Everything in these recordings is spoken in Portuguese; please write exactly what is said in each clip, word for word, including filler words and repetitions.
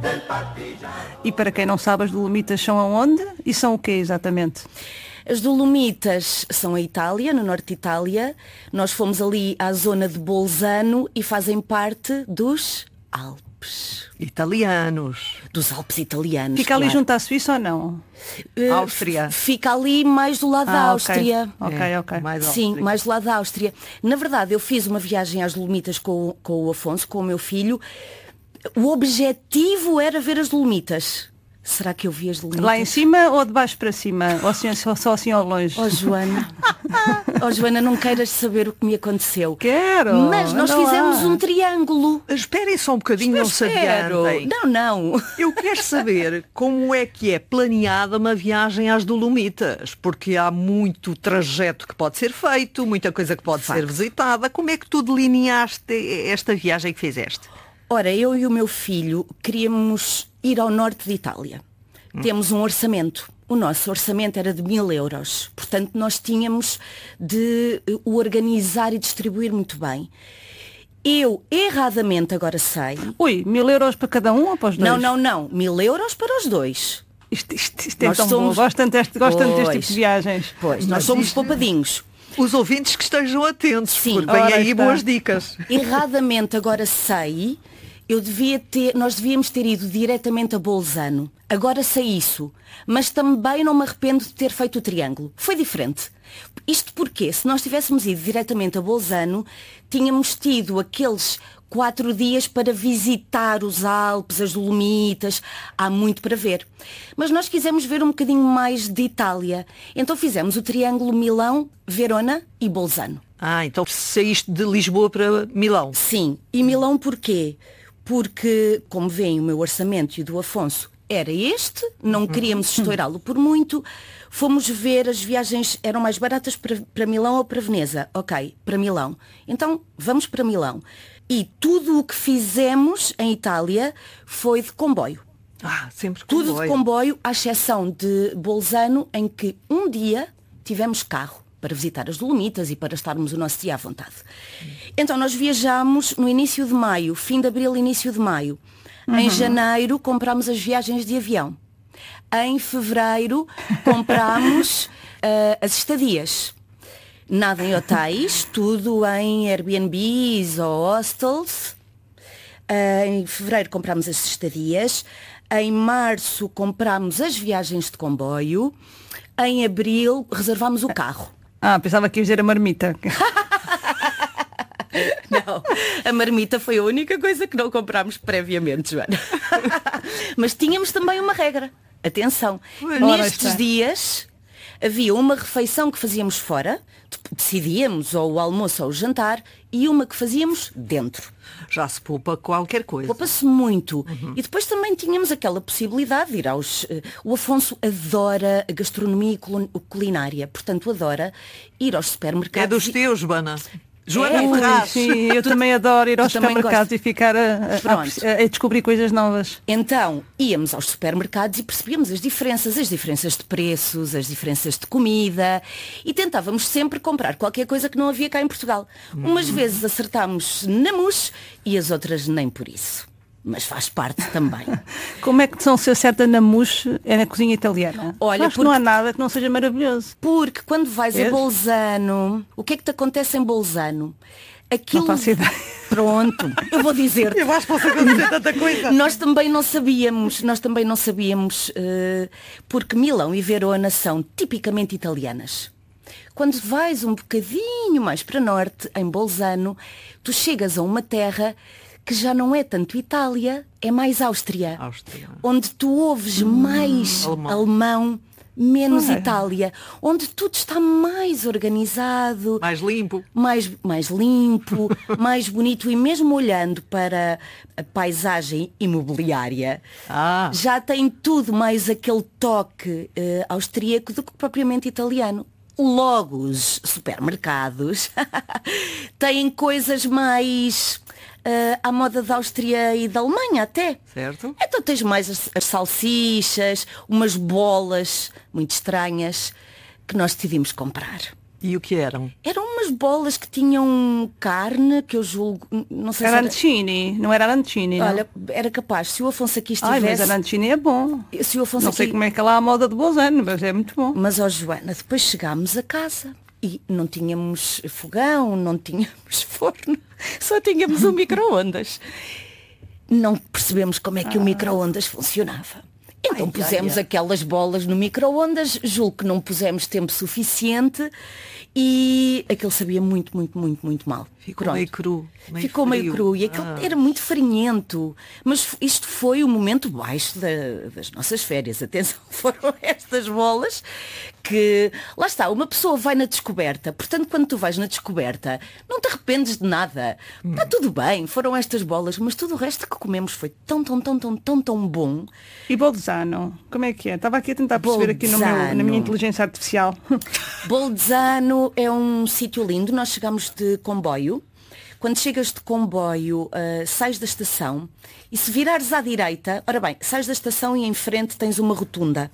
E para quem não sabe, as Dolomitas são aonde? E são o quê exatamente? As Dolomitas são a Itália, no norte de Itália. Nós fomos ali à zona de Bolzano e fazem parte dos Alpes. Italianos. Dos Alpes italianos. Fica ali claro. junto à Suíça ou não? Uh, Áustria. Fica ali mais do lado Ah, da ok. Áustria. Ok, É, ok. mais Sim, Áustria. mais do lado da Áustria. Na verdade, eu fiz uma viagem às Dolomitas com, o- com o Afonso, com o meu filho. O objetivo era ver as Dolomitas. Será que eu vi as Dolomitas? Lá em cima ou de baixo para cima? Ou assim, só, só assim ao longe? Oh, Joana. Oh, Joana, não queiras saber o que me aconteceu. Quero! Mas nós anda fizemos lá. um triângulo. Esperem só um bocadinho, não se Espero. adiantem. Não, não. Eu quero saber como é que é planeada uma viagem às Dolomitas, porque há muito trajeto que pode ser feito, muita coisa que pode ser visitada. Como é que tu delineaste esta viagem que fizeste? Ora, eu e o meu filho queríamos ir ao norte de Itália. Hum. Temos um orçamento. O nosso orçamento era de mil euros. Portanto, nós tínhamos de o organizar e distribuir muito bem. Eu, erradamente, agora sei... Ui, mil euros para cada um ou para os dois? Não, não, não. Mil euros para os dois. Isto, isto, isto é Nós tão somos- bom. Gosto tanto deste, gosto tanto deste Pois. tipo de viagens. Pois, nós somos poupadinhos. Os ouvintes que estejam atentos, Sim. porque vêm Ora aí está. boas dicas. Erradamente, agora sei, eu devia ter, nós devíamos ter ido diretamente a Bolzano. Agora sei isso. Mas também não me arrependo de ter feito o triângulo. Foi diferente. Isto porque, se nós tivéssemos ido diretamente a Bolzano, tínhamos tido aqueles quatro dias para visitar os Alpes, as Dolomitas. Há muito para ver. Mas nós quisemos ver um bocadinho mais de Itália. Então fizemos o triângulo Milão, Verona e Bolzano. Ah, então saíste de Lisboa para Milão. Sim. E Milão porquê? Porque, como veem, o meu orçamento e o do Afonso era este, não queríamos estourá-lo por muito. Fomos ver, as viagens eram mais baratas para, para Milão ou para Veneza. Ok, para Milão. Então, vamos para Milão. E tudo o que fizemos em Itália foi de comboio. Ah, sempre Tudo comboio. de comboio, à exceção de Bolzano, em que um dia tivemos carro para visitar as Dolomitas e para estarmos o nosso dia à vontade. Então nós viajámos no início de maio, fim de abril, início de maio. Uhum. Em janeiro comprámos as viagens de avião. Em fevereiro comprámos uh, as estadias. Nada em hotéis, tudo em Airbnbs ou hostels. Uh, em fevereiro comprámos as estadias. Em março comprámos as viagens de comboio. Em abril reservámos o carro. Ah, pensava que ia dizer a marmita. Não, a marmita foi a única coisa que não comprámos previamente, Joana. Mas tínhamos também uma regra. Atenção, Ora nestes está. dias havia uma refeição que fazíamos fora, decidíamos ou o almoço ou o jantar, e uma que fazíamos dentro. Já se poupa qualquer coisa. Poupa-se muito. Uhum. E depois também tínhamos aquela possibilidade de ir aos... Uh, o Afonso adora a gastronomia e cul- culinária, portanto adora ir aos supermercados. É dos e- teus, Bana. Joana É, Ferraz. Sim, eu também adoro ir aos tu também supermercados gostas? e ficar a, a- Pronto. a- a descobrir coisas novas. Então, íamos aos supermercados e percebíamos as diferenças, as diferenças de preços, as diferenças de comida e tentávamos sempre comprar qualquer coisa que não havia cá em Portugal. Hum. Umas vezes acertámos na mousse e as outras nem por isso. Mas faz parte também. Como é que são se acerta na mousse é na cozinha italiana? Olha, Acho que não há porque- nada que não seja maravilhoso. Porque quando vais Vês? a Bolzano, o que é que te acontece em Bolzano? Aquilo... Não faço ideia. Pronto, eu vou dizer-te. Eu acho que posso acontecer tanta coisa. Nós também não sabíamos, nós também não sabíamos, eh, porque Milão e Verona são tipicamente italianas. Quando vais um bocadinho mais para norte, em Bolzano, tu chegas a uma terra que já não é tanto Itália, é mais Áustria. Áustria. Onde tu ouves mais alemão. alemão, menos Ah. Itália. Onde tudo está mais organizado, Mais limpo. mais, mais limpo, mais bonito e mesmo olhando para a paisagem imobiliária, Ah. já tem tudo mais aquele toque eh, austríaco do que propriamente italiano. Logo, os supermercados têm coisas mais eh, à moda da Áustria e da Alemanha até. Certo. Então tens mais as, as salsichas, umas bolas muito estranhas que nós decidimos comprar. E o que eram? Eram umas umas bolas que tinham carne, que eu julgo, não sei se era... Arancini, não era arancini, não? Olha, era capaz, se o Afonso aqui Ai, estivesse... mas arancini é bom. Se o Afonso Não aqui... sei como é que é lá a moda de Bolzano, mas é muito bom. Mas, ó Joana, depois chegámos a casa e não tínhamos fogão, não tínhamos forno, só tínhamos um micro-ondas. Não percebemos como é que ah. o micro-ondas funcionava. Então ai, pusemos ai, ai. aquelas bolas no micro-ondas, julgo que não pusemos tempo suficiente e aquilo sabia muito, muito, muito, muito mal. Ficou Pronto. meio cru. Meio Ficou frio. meio cru e aquilo ah. era muito farinhento. Mas isto foi o momento baixo da, das nossas férias. Atenção, foram estas bolas que... Lá está, uma pessoa vai na descoberta. Portanto, quando tu vais na descoberta, não te arrependes de nada. Hum. Está tudo bem, foram estas bolas, mas tudo o resto que comemos foi tão, tão, tão, tão, tão, tão bom. E Bolzano, como é que é? Estava aqui a tentar perceber aqui no meu, na minha inteligência artificial. Bolzano é um sítio lindo. Nós chegamos de comboio. Quando chegas de comboio, uh, sais da estação e se virares à direita, ora bem, sais da estação e em frente tens uma rotunda.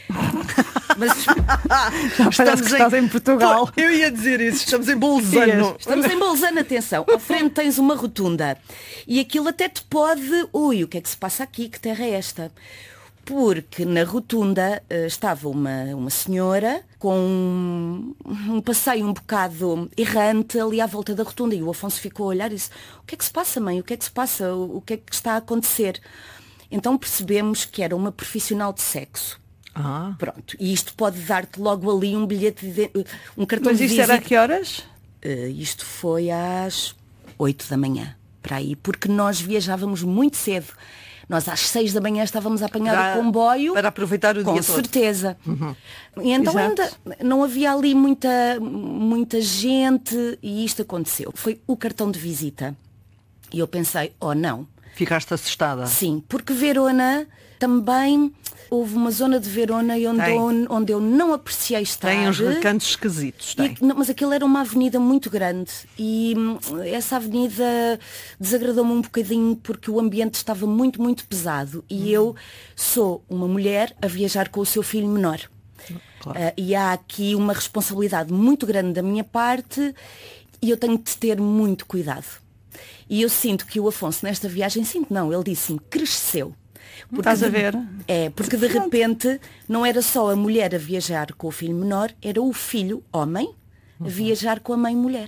Mas já estamos que estás em, em Portugal. Pô, eu ia dizer isso, estamos em Bolzano. Estamos em Bolzano, atenção. À frente tens uma rotunda. E aquilo até te pode... Ui, o que é que se passa aqui? Que terra é esta? Porque na rotunda uh, estava uma, uma senhora com um, um passeio um bocado errante ali à volta da rotunda e o Afonso ficou a olhar e disse: o que é que se passa, mãe? O que é que se passa? O, o que é que está a acontecer? Então percebemos que era uma profissional de sexo. Ah. Pronto. E isto pode dar-te logo ali um bilhete, de, um cartão Mas de visita. Mas isto era a que horas? Uh, isto foi às oito da manhã, para aí, porque nós viajávamos muito cedo. Nós às seis da manhã estávamos a apanhar para, o comboio. Para aproveitar o com dia todo. Com certeza. Uhum. E então Exato. ainda não havia ali muita, muita gente e isto aconteceu. Foi o cartão de visita. E eu pensei, oh não. Ficaste assustada? Sim, porque Verona também... Houve uma zona de Verona onde, eu, onde eu não apreciei estar. Tem uns recantos esquisitos. Tem. E, não, mas aquilo era uma avenida muito grande e hum, essa avenida desagradou-me um bocadinho porque o ambiente estava muito, muito pesado. E hum. eu sou uma mulher a viajar com o seu filho menor. Claro. Uh, e há aqui uma responsabilidade muito grande da minha parte e eu tenho de ter muito cuidado. E eu sinto que o Afonso nesta viagem, sinto não, ele disse-me, cresceu. Porque Estás a ver? De, é, porque de repente não era só a mulher a viajar com o filho menor, era o filho, homem, a viajar com a mãe mulher.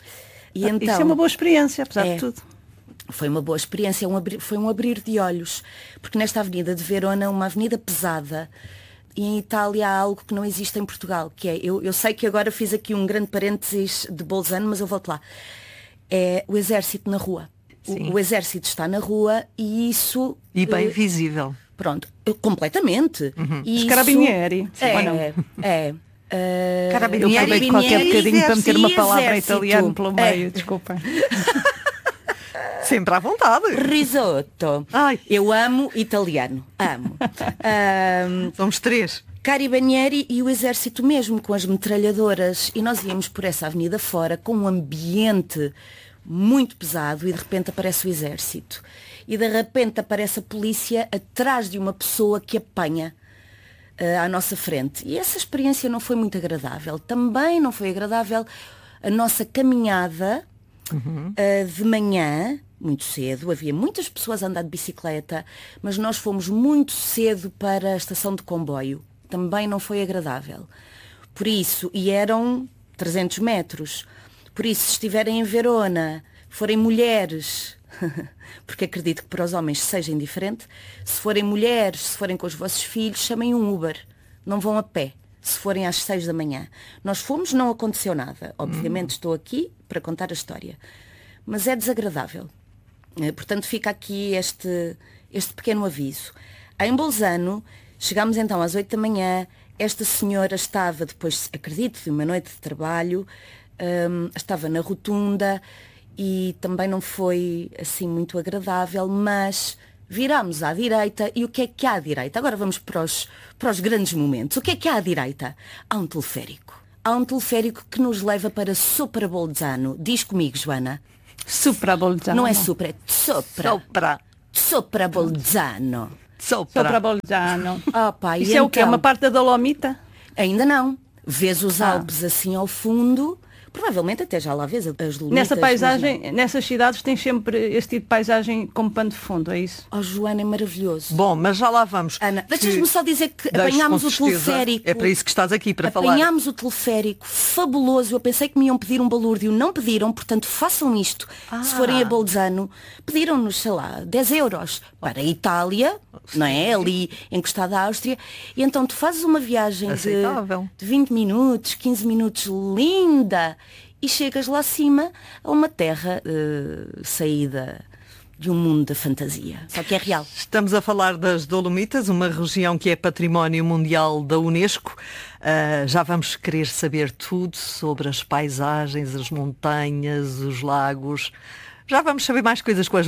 E ah, então, isso é uma boa experiência, apesar é, de tudo. Foi uma boa experiência, um abrir, foi um abrir de olhos. Porque nesta avenida de Verona, uma avenida pesada, e em Itália há algo que não existe em Portugal, que é, eu, eu sei que agora fiz aqui um grande parênteses de Bolzano, mas eu volto lá. É o exército na rua. O, o exército está na rua e isso... E bem uh, visível. Pronto, completamente. Uhum. Isso, Os carabinieri. É, é. é. Uh, carabinieri. Eu acabei qualquer bocadinho para meter uma palavra italiana pelo meio, é. Desculpa. Sempre à vontade. Risotto. Ai. Eu amo italiano. Amo. um, Somos três. Carabinieri e o exército mesmo, com as metralhadoras. E nós íamos por essa avenida fora com um ambiente muito pesado e de repente aparece o exército. E de repente aparece a polícia atrás de uma pessoa que apanha uh, à nossa frente. E essa experiência não foi muito agradável. Também não foi agradável a nossa caminhada uhum. uh, de manhã, muito cedo. Havia muitas pessoas a andar de bicicleta, mas nós fomos muito cedo para a estação de comboio. Também não foi agradável. Por isso, e eram trezentos metros. Por isso, se estiverem em Verona, forem mulheres, porque acredito que para os homens seja indiferente, se forem mulheres, se forem com os vossos filhos, chamem um Uber. Não vão a pé, se forem às seis da manhã. Nós fomos, não aconteceu nada. Obviamente estou aqui para contar a história. Mas é desagradável. Portanto, fica aqui este, este pequeno aviso. Em Bolzano, chegámos então às oito da manhã, esta senhora estava, depois, acredito, de uma noite de trabalho, Um, estava na rotunda e também não foi assim muito agradável, mas virámos à direita e o que é que há à direita? Agora vamos para os, para os grandes momentos. O que é que há à direita? Há um teleférico. Há um teleférico que nos leva para Sopra Bolzano. Diz comigo, Joana. Sopra Bolzano. Não é Sopra, é Sopra. Sopra. Sopra Bolzano. Sopra, Sopra Bolzano. Oh, pá, Isso e é então, o que? É uma parte da Dolomita? Ainda não. Vês os ah. Alpes assim ao fundo. Provavelmente até já lá vês as Dolomitas. Nessa paisagem, mas... nessas cidades tem sempre este tipo de paisagem como pano de fundo, é isso? Oh, Joana, é maravilhoso. Bom, mas já lá vamos. Ana, deixas-me só dizer que apanhámos o teleférico. É para isso que estás aqui, para falar. Apanhámos o teleférico, fabuloso. Eu pensei que me iam pedir um balúrdio, não pediram, portanto façam isto. Ah. Se forem a Bolzano, pediram-nos, sei lá, dez euros para a Itália, não é? Ali encostada à Áustria. E então tu fazes uma viagem de, de vinte minutos, quinze minutos, linda, e chegas lá acima a uma terra uh, saída de um mundo da fantasia, só que é real. Estamos a falar das Dolomitas, uma região que é Património Mundial da Unesco. Uh, já vamos querer saber tudo sobre as paisagens, as montanhas, os lagos. Já vamos saber mais coisas com as